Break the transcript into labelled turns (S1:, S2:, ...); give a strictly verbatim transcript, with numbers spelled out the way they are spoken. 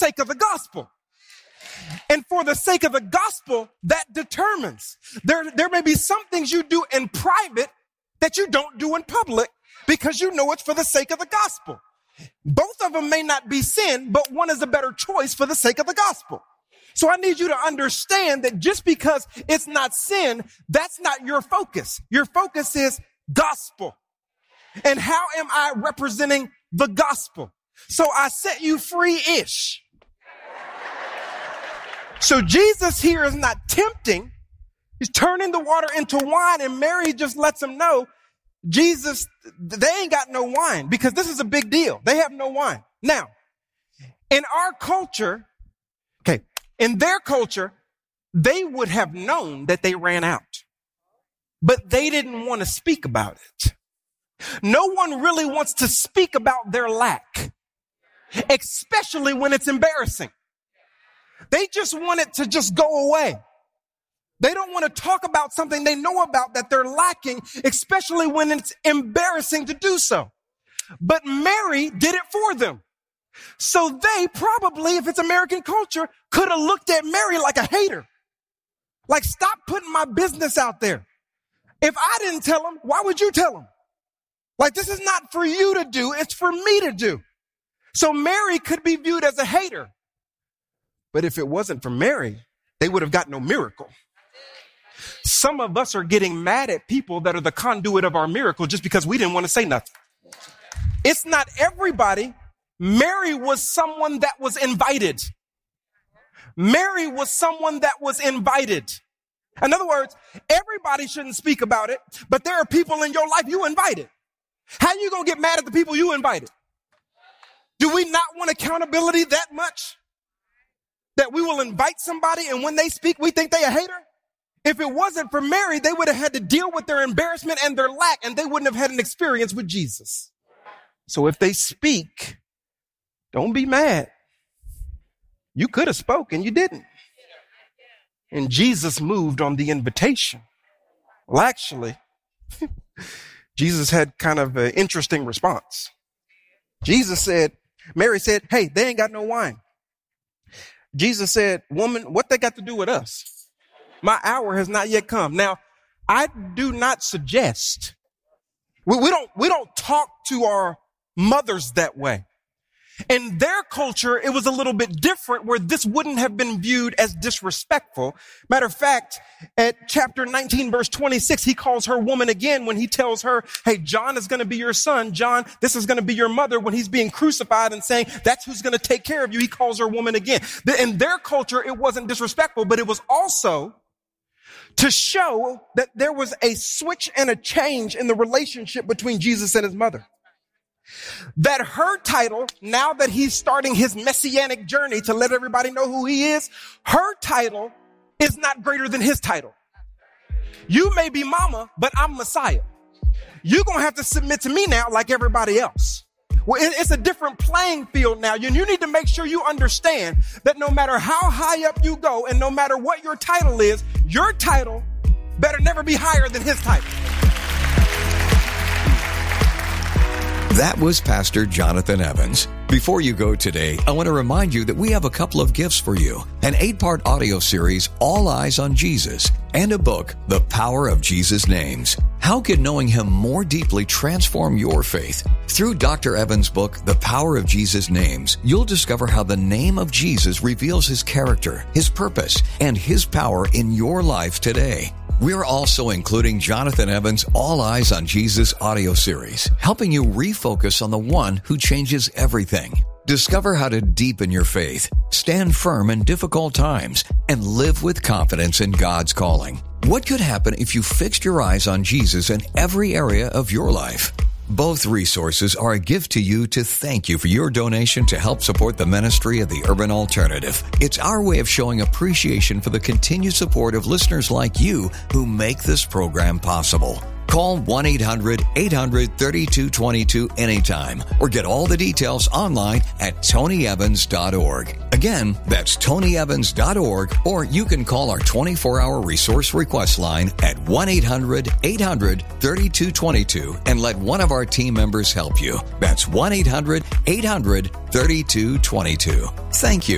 S1: sake of the gospel. And for the sake of the gospel, that determines. There, there may be some things you do in private that you don't do in public because you know it's for the sake of the gospel. Both of them may not be sin, but one is a better choice for the sake of the gospel. So I need you to understand that just because it's not sin, that's not your focus. Your focus is gospel. And how am I representing the gospel? So I set you free-ish. So Jesus here is not tempting. He's turning the water into wine, and Mary just lets him know, Jesus, they ain't got no wine because this is a big deal. They have no wine. Now, in our culture, okay, in their culture, they would have known that they ran out, but they didn't want to speak about it. No one really wants to speak about their lack, especially when it's embarrassing. They just want it to just go away. They don't want to talk about something they know about that they're lacking, especially when it's embarrassing to do so. But Mary did it for them. So they probably, if it's American culture, could have looked at Mary like a hater. Like, stop putting my business out there. If I didn't tell them, why would you tell them? Like, this is not for you to do. It's for me to do. So Mary could be viewed as a hater. But if it wasn't for Mary, they would have got no miracle. Some of us are getting mad at people that are the conduit of our miracle just because we didn't want to say nothing. It's not everybody. Mary was someone that was invited. Mary was someone that was invited. In other words, everybody shouldn't speak about it, but there are people in your life you invited. How are you going to get mad at the people you invited? Do we not want accountability that much? That we will invite somebody and when they speak, we think they a hater? If it wasn't for Mary, they would have had to deal with their embarrassment and their lack, and they wouldn't have had an experience with Jesus. So if they speak, don't be mad. You could have spoken, you didn't. And Jesus moved on the invitation. Well, actually, Jesus had kind of an interesting response. Jesus said, Mary said, hey, they ain't got no wine. Jesus said, woman, what they got to do with us? My hour has not yet come. Now, I do not suggest, we, we don't, we don't talk to our mothers that way. In their culture, it was a little bit different where this wouldn't have been viewed as disrespectful. Matter of fact, at chapter nineteen, verse twenty-six, he calls her woman again when he tells her, hey, John is going to be your son. John, this is going to be your mother. When he's being crucified and saying, that's who's going to take care of you, he calls her woman again. In their culture, it wasn't disrespectful, but it was also to show that there was a switch and a change in the relationship between Jesus and his mother. That her title, now that he's starting his messianic journey to let everybody know who he is, her title is not greater than his title. You may be mama, but I'm Messiah. You're going to have to submit to me now like everybody else. Well, it's a different playing field now. You need to make sure you understand that no matter how high up you go and no matter what your title is, your title better never be higher than his title.
S2: That was Pastor Jonathan Evans. Before you go today, I want to remind you that we have a couple of gifts for you. An eight-part audio series, All Eyes on Jesus, and a book, The Power of Jesus' Names. How can knowing him more deeply transform your faith? Through Doctor Evans' book, The Power of Jesus' Names, you'll discover how the name of Jesus reveals his character, his purpose, and his power in your life today. We're also including Jonathan Evans' All Eyes on Jesus audio series, helping you refocus on the one who changes everything. Discover how to deepen your faith, stand firm in difficult times, and live with confidence in God's calling. What could happen if you fixed your eyes on Jesus in every area of your life? Both resources are a gift to you to thank you for your donation to help support the ministry of the Urban Alternative. It's our way of showing appreciation for the continued support of listeners like you who make this program possible. Call one eight hundred eight hundred thirty-two twenty-two anytime or get all the details online at tony evans dot org. Again, that's tony evans dot org, or you can call our twenty-four hour resource request line at one eight hundred eight hundred thirty-two twenty-two and let one of our team members help you. That's one eight hundred eight hundred thirty-two twenty-two. Thank you.